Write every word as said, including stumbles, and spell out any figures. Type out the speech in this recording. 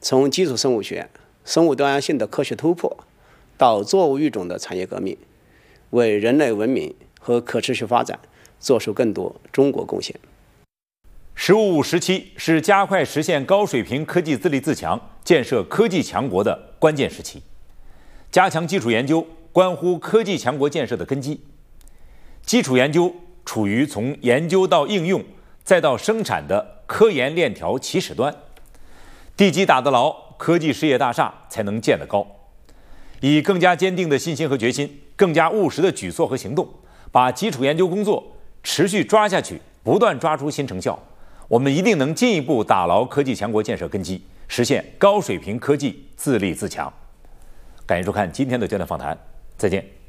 从基础生物学、生物多样性的科学突破，到作物育种的产业革命，为人类文明和可持续发展做出更多中国贡献。 十五五时期是加快实现高水平科技自立自强、建设科技强国的关键时期。加强基础研究关乎科技强国建设的根基。基础研究处于从研究到应用再到生产的科研链条起始端，地基打得牢，科技事业大厦才能建得高。以更加坚定的信心和决心，更加务实的举措和行动，把基础研究工作持续抓下去，不断抓出新成效，我们一定能进一步打牢科技强国建设根基，实现高水平科技自立自强。感谢收看今天的焦点访谈，再见。